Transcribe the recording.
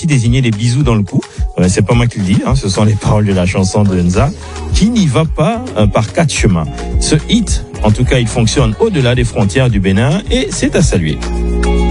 aussi désigner les bisous dans le cou. C'est pas moi qui le dis, ce sont les paroles de la chanson de Nza, qui n'y va pas par 4 chemins. Ce hit, en tout cas, il fonctionne au-delà des frontières du Bénin et c'est à saluer.